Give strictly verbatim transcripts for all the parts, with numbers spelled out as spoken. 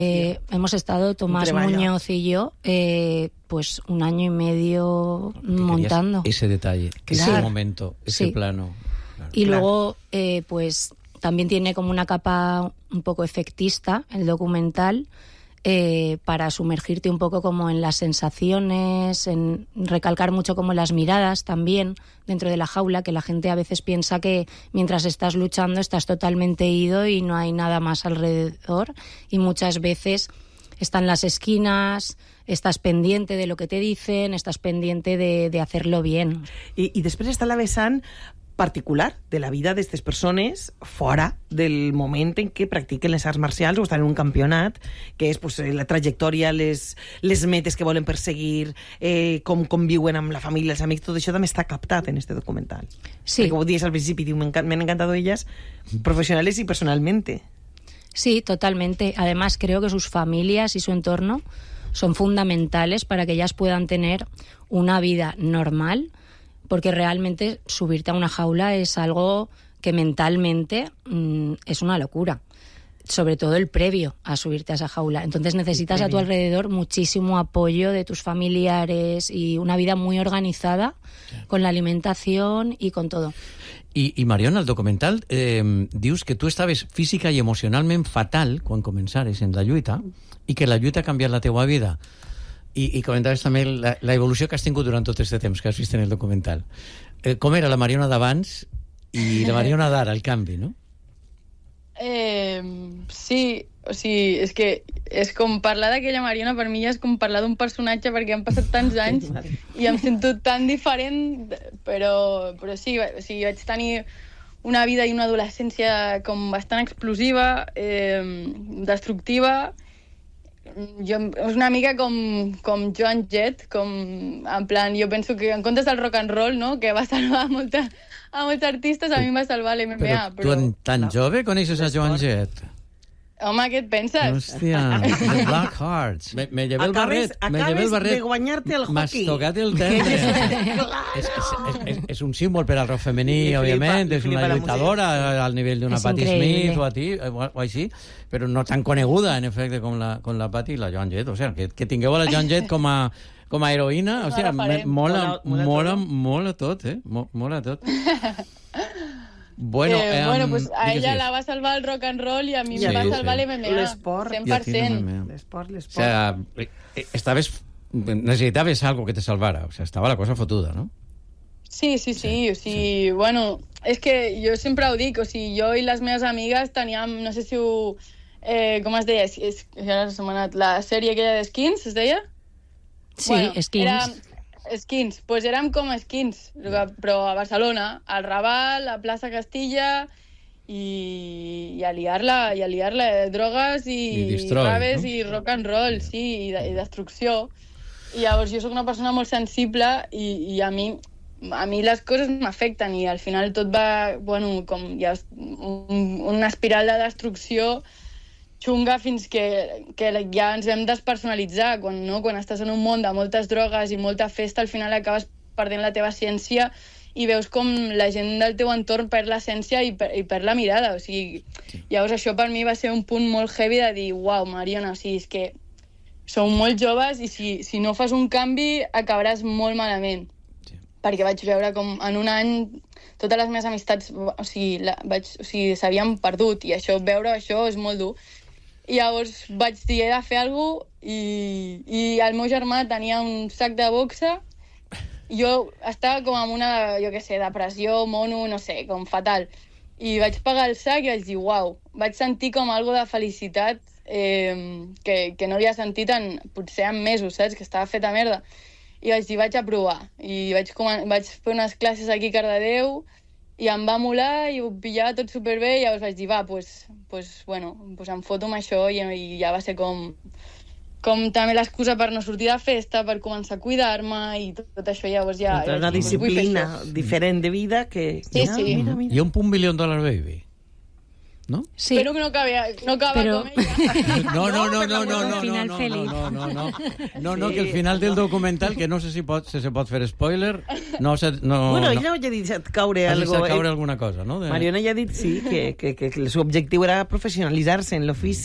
Eh, hemos estado, Tomás Muñoz y yo, eh, pues un año y medio montando. Ese detalle, Claro. ese momento, ese Sí. plano. Claro. Y luego, eh, pues también tiene como una capa un poco efectista el documental, eh, para sumergirte un poco como en las sensaciones, en recalcar mucho como las miradas también dentro de la jaula, que la gente a veces piensa que mientras estás luchando estás totalmente ido y no hay nada más alrededor, y muchas veces están las esquinas, estás pendiente de lo que te dicen, estás pendiente de, de hacerlo bien. I, i després està la vessant particular de la vida d'aquestes persones fora del moment en què practiquen les arts marcials o estan en un campionat, que és pues, la trajectòria, les, les metes que volen perseguir, eh, com conviuen amb la família, els amics, tot això també està captat en este documental. Sí. Perquè ho dies al principi, diu, me han encantado ellas profesionales y personalmente. Sí, totalmente. Además, creo que sus familias y su entorno son fundamentales para que ellas puedan tener una vida normal, porque realmente subirte a una jaula es algo que mentalmente mmm, es una locura. Sobre todo el previo a subirte a esa jaula. Entonces necesitas a tu alrededor muchísimo apoyo de tus familiares y una vida muy organizada, sí, con la alimentación y con todo. I, i Mariona, el documental eh, dius que tu estaves física i emocionalment fatal quan començares en la lluita i que la lluita ha canviat la teua vida. I, i comentaves també la, la evolució que has tingut durant tot aquest temps que has vist en el documental. Eh, com era la Mariona d'abans i la Mariona d'ara, el canvi, no? Eh, sí, o sigui, és que és com parlar d'aquella Mariona, per mi ja és com parlar d'un personatge, perquè han passat tants anys i em sento tan diferent, però, però sí, o sigui, vaig tenir una vida i una adolescència com bastant explosiva, eh, destructiva. Jo, és una mica com, com Joan Jett, com, en plan, jo penso que en comptes del rock and roll, no?, que va salvar molta, a molts artistes, a mi em va salvar l'M M A. Però, però tu tan no. jove coneixes a Joan Jett? Home, què et penses? Hòstia, The Black Hearts. Me, me llevé el barret. Acabes, me llevé el barret. de guanyar-te el hockey. M'has tocat el tendre. és, és, és, és un símbol per al rock femení, flipa, òbviament. És una lluitadora al nivell d'una Patti Smith o, a ti, o, o així, però no tan coneguda, en efecte, com la, com la Patti i la Joan Jett. O sigui, que, que tingueu a la Joan Jett com a, com a heroïna, o sigui, me, mola, mola, mola, mola tot, eh? Mola tot. Bueno, eh, eh, bueno, pues a ella la va salvar el rock and roll y a mí sí, me va a salvar sí. l'M M A. L'esport. cent per cent. L'esport, l'esport. O sea, estaves, necesitaves algo que te salvara. O sea, estaba la cosa fotuda, ¿no? Sí, sí, sí. sí, o sigui, sí. Bueno, és que jo sempre ho dic, o sigui, jo i les meves amigues teníem, no sé si ho... Eh, com es deia? És, és, ara s'ha anat, la sèrie aquella de Skins, es deia? Sí, bueno, Skins. Era, Skins, doncs pues érem com Skins, però a Barcelona, al Raval, a plaça Castilla, i, i a liar-la, i a liar-la, drogues i, I destroy, raves no? i rock and roll, sí, i, de, i destrucció. I llavors jo sóc una persona molt sensible i, i a mi a mi les coses m'afecten i al final tot va, bueno, com ja un, una espiral de destrucció xunga fins que, que ja ens hem despersonalitzar. Quan, no? Quan estàs en un món de moltes drogues i molta festa, al final acabes perdent la teva essència i veus com la gent del teu entorn perd l'essència i, per, i perd la mirada. O sigui, sí. Llavors això per mi va ser un punt molt heavy de dir, uau, Mariona, o sigui, és que sou molt joves i si, si no fas un canvi acabaràs molt malament. Sí. Perquè vaig veure com en un any totes les meves amistats, o sigui, la, vaig, o sigui, s'havien perdut i això, veure això és molt dur. I llavors vaig dir, he de fer alguna cosa i, i el meu germà tenia un sac de boxa. Jo estava com amb una, jo què sé, depressió, mono, no sé, com fatal. I vaig pagar el sac i vaig dir, uau, vaig sentir com algo de felicitat eh, que, que no havia sentit en, potser en mesos, saps? Que estava feta merda. I vaig dir, vaig a provar. I vaig, vaig fer unes classes aquí a Cardedeu i em va molar i ho pillava tot superbé i llavors vaig dir, va, pues, pues, bueno, pues em foto amb això i, i ja va ser com, com també l'excusa per no sortir de festa, per començar a cuidar-me i tot, tot això llavors ja... Entra una dir, disciplina diferent de vida que... Sí, ja, sí. Mira, mira. I un punt milió dòlar baby, no? Sí. Espero que no acabi, no acaba Pero... con ella. No, no, no, no, no, no, final no, feliz. no, no, no, no, no, no, que el final del documental, que no sé si pot, si se pot fer spoiler, no sé, no... Bueno, no. ella ja ha dit caure Has algo... deixat caure alguna cosa, no? De... Mariona ja ha dit, sí, que, que, que el seu objectiu era professionalitzar-se en l'ofici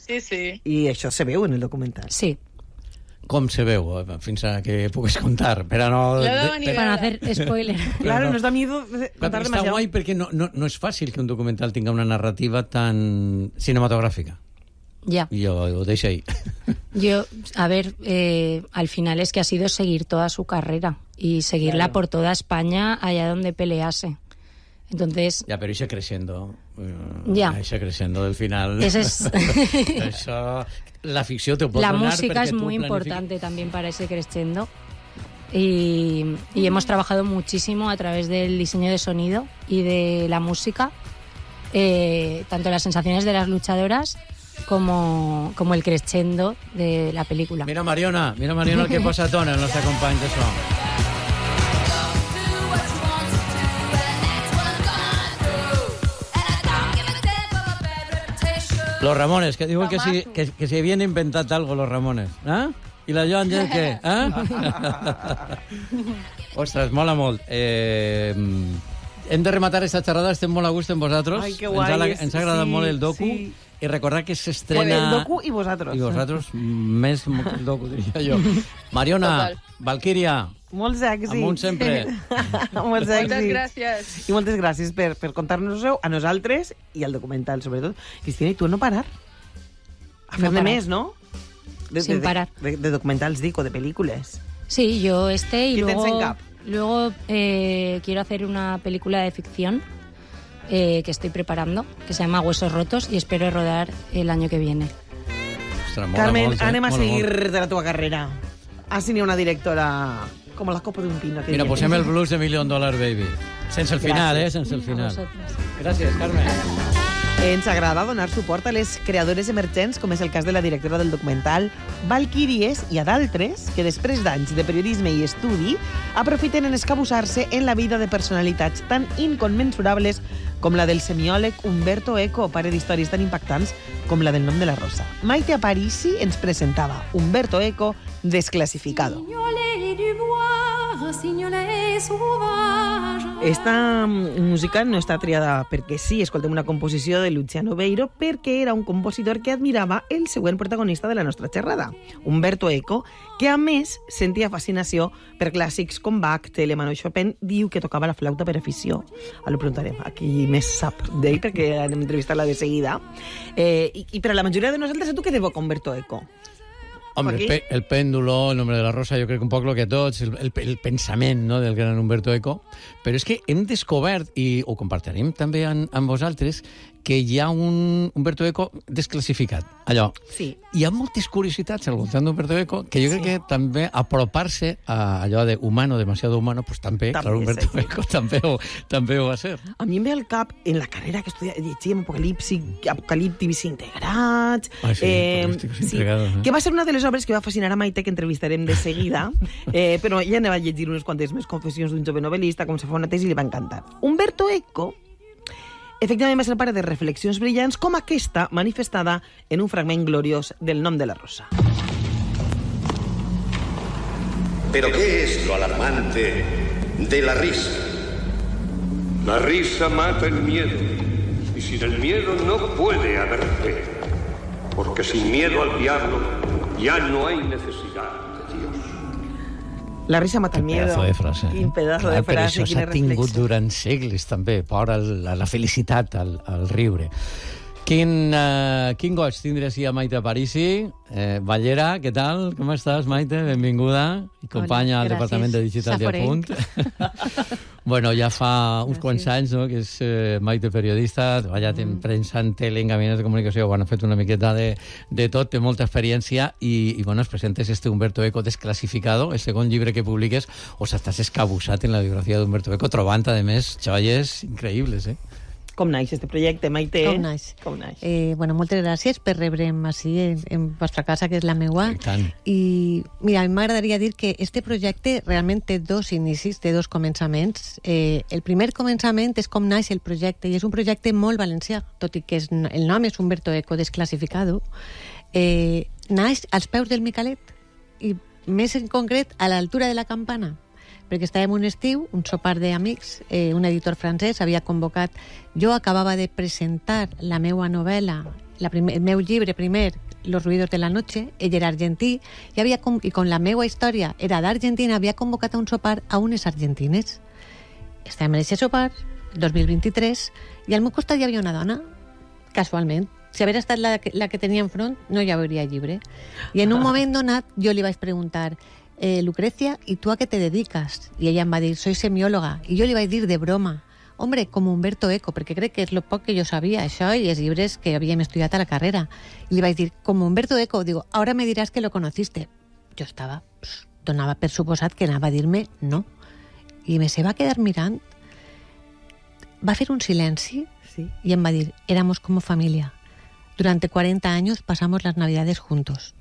Sí, sí. I això se veu en el documental. Sí. Com se veu? Fins a que puguis contar, per a no... Per no hacer spoiler. Claro, nos da miedo contar Està demasiado. guai perquè no, no, no és fàcil que un documental tinga una narrativa tan cinematográfica. Ya. Yo lo deixo ahí. Yo, a ver, eh, al final es que ha sido seguir toda su carrera y seguirla Claro. por toda España allá donde pelease. Entonces... Ya, pero irse creciendo. Ya. Irse creciendo del final. Ese es... Eso, la ficció te ho pot La donar música perquè es tu muy planifiques. importante también para ese crescendo. Y, y hemos trabajado muchísimo a través del diseño de sonido y de la música, eh, tanto las sensaciones de las luchadoras como, como el crescendo de la película. Mira Mariona, mira Mariona el que posa tona, el nostre company de so. Los Ramones, que diuen que si, que, que si havien inventat algo los Ramones. Eh? I la Jo Àngel, què? Eh? Ostres, mola molt. Eh, hem de rematar esta xerrada, estem molt a gust amb vosaltres. Ai, que guai. Ens ha, ens ha agradat Sí, molt el docu. sí. I recordar que s'estrena... El docu i vosaltres. I vosaltres, més que el docu, diria jo. Mariona, Total. Valquíria, Molts èxits. amunt sempre. Molts Moltes èxits. gràcies. I moltes gràcies per, per contar-nos-ho a nosaltres i al documental, sobretot. Cristina, i tu no parar? A fer No de parar. més, no? De, Sin de, parar. De, de documentals, dic, o de pel·lícules. Sí, yo este y ¿Qué tens en luego, cap? luego eh, quiero hacer una película de ficción eh, que estoy preparando, que se llama Huesos Rotos y espero rodar el año que viene. Ostres, mola Carmen, molt, eh? anem a Mola seguir molt. de la tua carrera. Has tenir una directora com la copa d'un pino. que Mira, diuen. posem el blues de Million Dollar Baby. Sense el final, Gràcies. eh? Sense el A final. vosotros. Gràcies, Carmen. Ens agrada donar suport a les creadores emergents, com és el cas de la directora del documental Valquíries, i a d'altres que, després d'anys de periodisme i estudi, aprofiten en escabussar-se en la vida de personalitats tan inconmensurables com la del semiòleg Umberto Eco, pare d'històries tan impactants com la del nom de la rosa. Maite Aparici ens presentava Umberto Eco desclassificado. Signolet du bois, signolet sauvage. Esta música no està triada perquè sí, escoltem una composició de Luciano Beiro perquè era un compositor que admirava el següent protagonista de la nostra xerrada, Umberto Eco, que a més sentia fascinació per clàssics com Bach, Telemann o Chopin, diu que tocava la flauta per afició. Ara ho preguntarem, aquí més sap d'ell perquè anem a entrevistar-la de seguida. Eh, i, I per a la majoria de nosaltres, tu què evoca Umberto Eco? Hombre, Aquí? el, pe el péndulo, el nombre de la rosa, jo crec que un poc el que tots, el, el, el pensament, no?, del gran Umberto Eco, però és que hem descobert, i ho compartirem també amb, amb vosaltres, que hi ha un Umberto Eco desclassificat. Allò, Sí. hi ha moltes curiositats al voltant d'Umberto Eco que jo crec Sí. que també apropar-se a allò de humano, demasiado humano, pues també, També, clar, Umberto sí. Eco també ho, també ho va ser. A mi em ve al cap, en la carrera que estudia, llegíem Apocalipsi, Apocalíptics integrats... Ah, sí, Apocalíptics integrats, eh? Que va ser una de les obres que va fascinar a Maite, que entrevistarem de seguida, eh, però ella ne va llegir unes quantes més, Confessions d'un jove novel·lista, com se fa una tesi, i li va encantar. Umberto Eco, efectivament, va ser pare de reflexions brillants com aquesta manifestada en un fragment gloriós del Nom de la rosa. ¿Pero qué es lo alarmante de la risa? La risa mata el miedo, y sin el miedo no puede haber fe, porque sin miedo al diablo ya no hay necesidad de Dios. La risa mata el miedo. pedazo de frase. Quin pedazo Clar, de però frase, això quina s'ha tingut reflexió. durant segles, també, por al, a la felicitat, al, al riure. Quin, uh, quin goig tindre així a Maite Aparici. Eh, Ballera, què tal? Com estàs, Maite? Benvinguda. I companya Hola, al gràcies. Departament de Digital de Saforenc. Apunt. Bueno, ja fa uns Gràcies. quants anys, no?, que és eh, Maite periodista, ha treballat en premsa, en tele, en gabinets de comunicació, bueno, ha fet una miqueta de, de tot, té molta experiència i, i bueno, es presentes este Umberto Eco desclassificado, el segon llibre que publiques, o sea, estàs escabussat en la biografia d'Umberto Eco, trobant, a més, joies increïbles, eh? Com naix este projecte, Maite? Com naix? Com naix? Eh, bueno, moltes gràcies per rebre'm així en, en vostra casa, que és la meua. I tant. I, mira, a mi m'agradaria dir que este projecte realment té dos inicis, té dos començaments. Eh, el primer començament és com naix el projecte, i és un projecte molt valencià, tot i que és, el nom és Umberto Eco desclassificado. Eh, naix als peus del Micalet, i més en concret a l'altura de la campana, perquè estàvem un estiu, un sopar d'amics, eh, un editor francès havia convocat... Jo acabava de presentar la meua novel·la, la primer, el meu llibre primer, Los ruidos de la noche, ell era argentí, i, havia, i con la meua història era d'Argentina, havia convocat a un sopar a unes argentines. Estàvem en aquest sopar, dos mil vint-i-tres, i al meu costat hi havia una dona, casualment. Si hagués estat la, la que tenia enfront, no hi hauria llibre. I en un moment donat jo li vaig preguntar, eh, Lucrecia, ¿y tú a qué te dedicas? I ella em va dir, soy semióloga. I jo li vaig dir de broma, hombre, com Humberto Eco, perquè crec que és lo poc que jo sabia, això i els llibres que havíem estudiat a la carrera. I li vaig dir, com Humberto Eco, digo, ahora me dirás que lo conociste. Jo estava, pss, donava per suposat que anava a dir-me no. I me se va quedar mirant, va fer un silenci sí. i em va dir, éramos como familia. Durante cuarenta años pasamos las navidades juntos.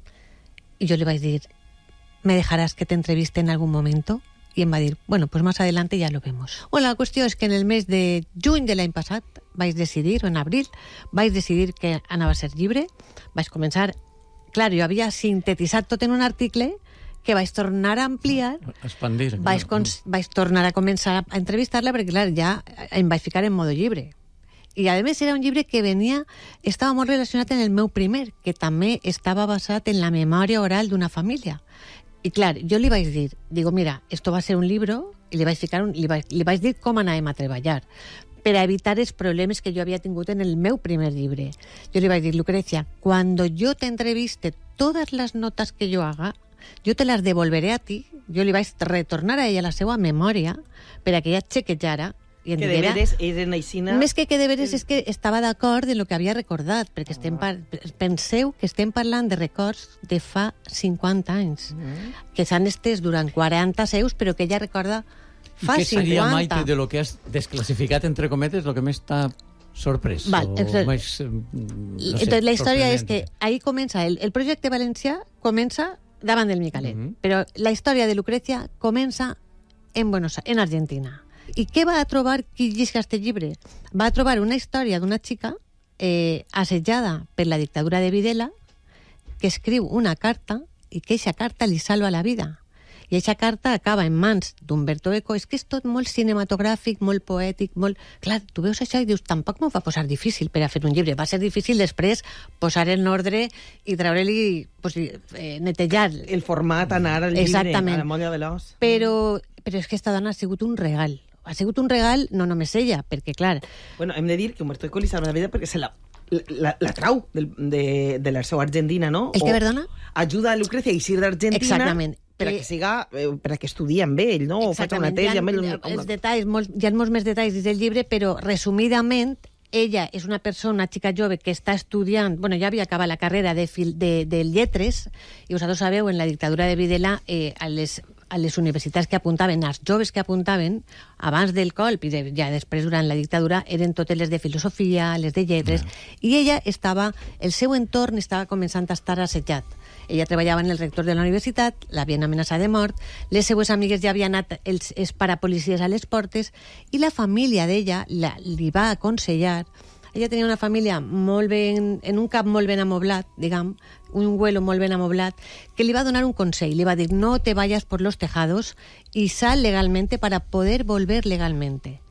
Y yo le vaig dir, ¿me dejarás que te entreviste en algún momento? Y em va dir, bueno, pues más adelante ya lo vemos. Bueno, la qüestió és que en el mes de juny de l'any passat vaig decidir, o en abril, vaig decidir que anava a ser llibre, vaig començar... Clar, jo havia sintetitzat tot en un article que vaig tornar a ampliar, expandir, vaig, cons- vaig tornar a començar a entrevistar-la perquè, clar, ja em vaig ficar en modo llibre. I, a més, era un llibre que venia, estava molt relacionat en el meu primer, que també estava basat en la memòria oral d'una família. I, clar, jo li vaig dir, digo, mira, esto va a ser un libro, i li vaig, ficar un, li vaig, li vaig dir com anàvem a treballar, per a evitar els problemes que jo havia tingut en el meu primer llibre. Jo li vaig dir, Lucrecia, cuando yo te entreviste todas las notas que yo haga, yo te las devolveré a ti. Jo li vaig retornar a ella la seva memòria per a que ella chequejara. I que de veres eren aixina... Més que que de veres és que estava d'acord en el que havia recordat, perquè estem par... penseu que estem parlant de records de fa cinquanta anys, mm. que s'han estès durant quaranta seus, però que ella recorda fa cinquanta. I què seria, cinquanta. Maite, de lo que has desclassificat, entre cometes, lo que més t'ha sorprès? Val, o exacte. més, no sé, Entonces, la història és que ahí comença, el, el projecte valencià comença davant del Micalet, mm -hmm. però la història de Lucrecia comença en Buenos Aires, en Argentina. I què va a trobar qui llisca este llibre? Va a trobar una història d'una xica eh, assetjada per la dictadura de Videla que escriu una carta i que aquesta carta li salva la vida. I aquesta carta acaba en mans d'Umberto Eco. És que és tot molt cinematogràfic, molt poètic, molt... Clar, tu veus això i dius, tampoc m'ho va posar difícil per a fer un llibre. Va ser difícil després posar en ordre i treure-li, pues, eh, netejar. El format, anar al llibre, exactament. A la molla de l'os. Però, però és que esta dona ha sigut un regal. Ha sigut un regal, no només ella, perquè, clar... Bueno, hem de dir que Humberto Eco li salva la vida perquè se la, la, la trau del, de, de la seva Argentina, no? El que, perdona? Ajuda a Lucrecia a eixir d'Argentina. Exactament. Per a que siga, eh, per a que estudie amb ell, no? O faig una tesi amb ell. Hi ha, els detalls, molts, hi ha molts més detalls dins del llibre, però resumidament, ella és una persona, una xica jove que està estudiant, bueno, ja havia acabat la carrera de, fil, de, de lletres, i vosaltres sabeu, en la dictadura de Videla, eh, a les a les universitats que apuntaven, als joves que apuntaven, abans del colp i de, ja després durant la dictadura, eren totes les de filosofia, les de lletres, yeah. i ella estava, el seu entorn estava començant a estar assetjat. Ella treballava en el rector de la universitat, l'havien amenaçat de mort, les seues amigues ja havien anat els, els parapolicies a les portes, i la família d'ella la, li va aconsellar. Ella tenia una família molt ben, en un cap molt ben amoblat, diguem, un vuelo molt ben amoblat, que li va donar un consell. Li va dir, no te vayas por los tejados y sal legalmente para poder volver legalmente.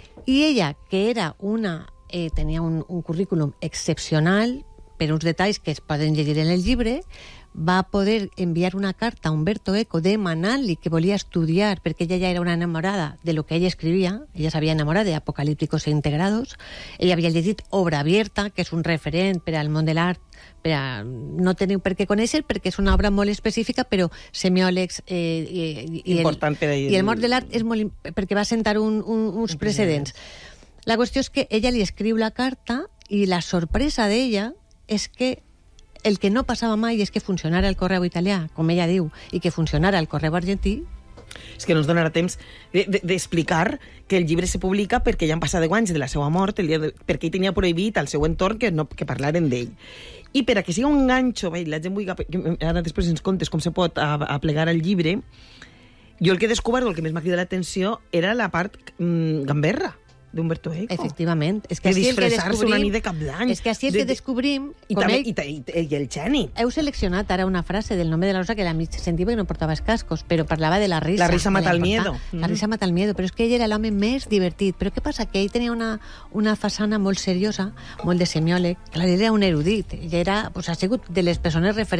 Y ella, que era una, eh, tenia un, un currículum excepcional, per uns detalls que es poden llegir en el llibre, va poder enviar una carta a Umberto Eco demanant-li que volia estudiar, perquè ella ja era una enamorada de lo que ella escrivia, ella s'havia enamorat de Apocalípticos e Integrados, ella havia llegit Obra Abierta, que és un referent per al món de l'art, per a, no teniu per què conèixer, perquè és una obra molt específica, però semiòlegs eh, i, i, Important el, per a ell. i el món de l'art és molt, perquè va sentar un, un, uns precedents. La qüestió és que ella li escriu la carta i la sorpresa d'ella és que el que no passava mai és que funcionara el correu italià, com ella diu, i que funcionara el correu argentí. És que no ens donarà temps d'explicar de, de, que el llibre se publica perquè ja han passat deu anys de la seva mort, el dia de, perquè ell tenia prohibit al seu entorn que, no, que parlaren d'ell. I per a que siga un ganxo, bé, la gent vull que ara després ens contes com se pot aplegar al llibre, jo el que he descobert, el que més m'ha cridat l'atenció, era la part mm, gamberra. d'Umberto Eco. Efectivament. És que de així el que disfressar-se una descobrim... nit de cap d'any. És que així el que descobrim... I, com també, ell... i, i, i el Xènit. Heu seleccionat ara una frase del Nombre de la Rosa que la mig sentia perquè no portaves cascos, però parlava de la risa. La risa mata el miedo. La risa mata el miedo, però és que ell era l'home més divertit. Però què passa? Que ell tenia una, una façana molt seriosa, molt de semiòleg. Clar, ell era un erudit. Ell era, pues, ha sigut de les persones referents